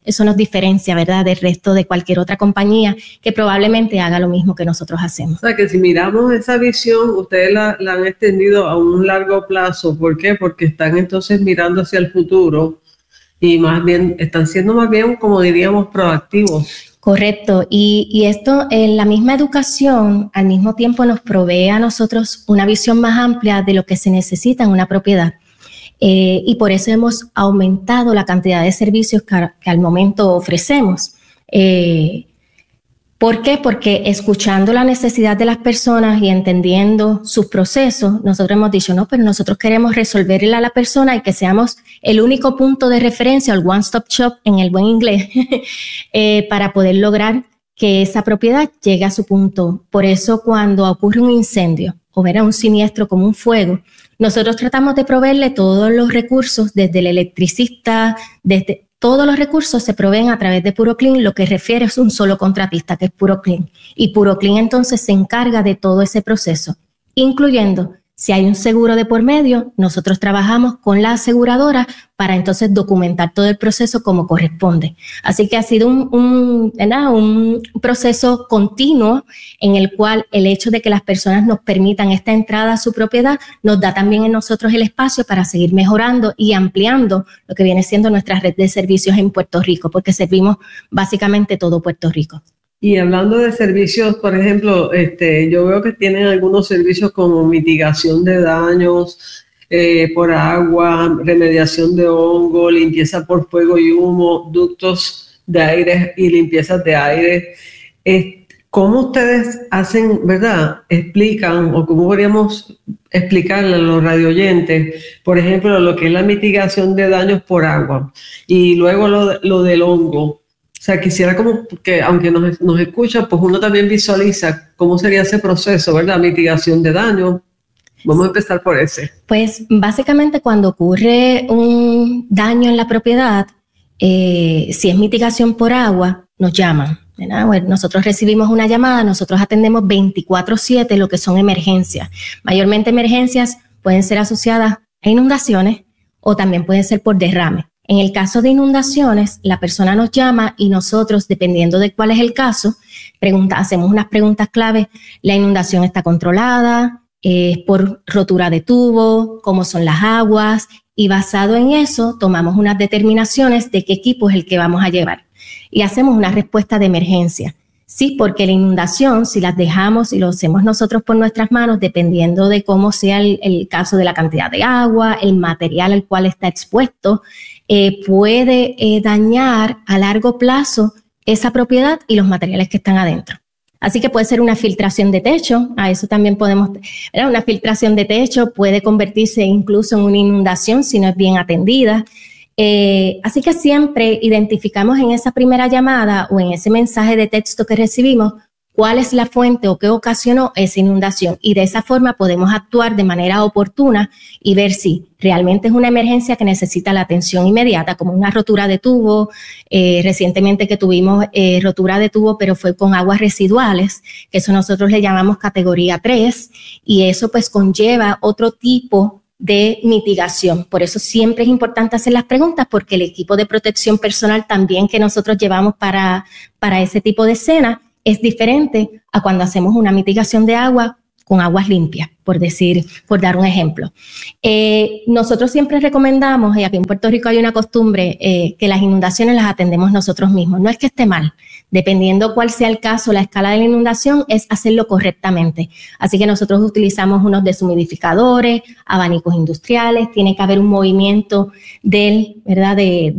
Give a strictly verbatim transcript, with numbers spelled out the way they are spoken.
eso nos diferencia, ¿verdad?, del resto de cualquier otra compañía que probablemente haga lo mismo que nosotros hacemos. O sea, que si miramos esa visión, ustedes la, la han extendido a un largo plazo. ¿Por qué? Porque están entonces mirando hacia el futuro y más bien, están siendo más bien, como diríamos, proactivos. Correcto, y, y esto en la misma educación al mismo tiempo nos provee a nosotros una visión más amplia de lo que se necesita en una propiedad. Eh, y por eso hemos aumentado la cantidad de servicios que, que al momento ofrecemos. Eh, ¿Por qué? Porque escuchando la necesidad de las personas y entendiendo sus procesos, nosotros hemos dicho, no, pero nosotros queremos resolverle a la persona y que seamos el único punto de referencia, el one-stop shop en el buen inglés, eh, para poder lograr que esa propiedad llegue a su punto. Por eso cuando ocurre un incendio o ver un siniestro como un fuego, nosotros tratamos de proveerle todos los recursos, desde el electricista, desde... Todos los recursos se proveen a través de PuroClean, lo que refiere es un solo contratista, que es PuroClean. Y PuroClean entonces se encarga de todo ese proceso, incluyendo si hay un seguro de por medio, nosotros trabajamos con la aseguradora para entonces documentar todo el proceso como corresponde. Así que ha sido un, un, ¿verdad? un proceso continuo en el cual el hecho de que las personas nos permitan esta entrada a su propiedad nos da también en nosotros el espacio para seguir mejorando y ampliando lo que viene siendo nuestra red de servicios en Puerto Rico, porque servimos básicamente todo Puerto Rico. Y hablando de servicios, por ejemplo, este, yo veo que tienen algunos servicios como mitigación de daños eh, por agua, remediación de hongo, limpieza por fuego y humo, ductos de aire y limpiezas de aire. Eh, ¿Cómo ustedes hacen, verdad, explican o cómo podríamos explicarle a los radioyentes, por ejemplo, lo que es la mitigación de daños por agua y luego lo, lo del hongo? O sea, quisiera como que, aunque nos, nos escucha, pues uno también visualiza cómo sería ese proceso, ¿verdad? Mitigación de daño. Vamos a empezar por ese. Pues básicamente cuando ocurre un daño en la propiedad, eh, si es mitigación por agua, nos llaman, ¿verdad? Bueno, nosotros recibimos una llamada, nosotros atendemos veinticuatro siete lo que son emergencias. Mayormente emergencias pueden ser asociadas a inundaciones o también pueden ser por derrame. En el caso de inundaciones, la persona nos llama y nosotros, dependiendo de cuál es el caso, pregunta, hacemos unas preguntas clave. ¿La inundación está controlada? ¿Es eh, por rotura de tubo? ¿Cómo son las aguas? Y basado en eso, tomamos unas determinaciones de qué equipo es el que vamos a llevar. Y hacemos una respuesta de emergencia. Sí, porque la inundación, si las dejamos y lo hacemos nosotros por nuestras manos, dependiendo de cómo sea el, el caso de la cantidad de agua, el material al cual está expuesto, eh, puede eh, dañar a largo plazo esa propiedad y los materiales que están adentro. Así que puede ser una filtración de techo, a eso también podemos, ¿verdad? Una filtración de techo puede convertirse incluso en una inundación si no es bien atendida. Eh, así que siempre identificamos en esa primera llamada o en ese mensaje de texto que recibimos cuál es la fuente o qué ocasionó esa inundación y de esa forma podemos actuar de manera oportuna y ver si realmente es una emergencia que necesita la atención inmediata, como una rotura de tubo. Eh, recientemente que tuvimos eh, rotura de tubo, pero fue con aguas residuales, que eso nosotros le llamamos categoría tres y eso pues conlleva otro tipo de mitigación. Por eso siempre es importante hacer las preguntas porque el equipo de protección personal también que nosotros llevamos para, para ese tipo de escena es diferente a cuando hacemos una mitigación de agua con aguas limpias, por decir, por dar un ejemplo. Eh, nosotros siempre recomendamos, y aquí en Puerto Rico hay una costumbre, eh, que las inundaciones las atendemos nosotros mismos. No es que esté mal, dependiendo cuál sea el caso, la escala de la inundación, es hacerlo correctamente. Así que nosotros utilizamos unos deshumidificadores, abanicos industriales, tiene que haber un movimiento del, ¿verdad?, de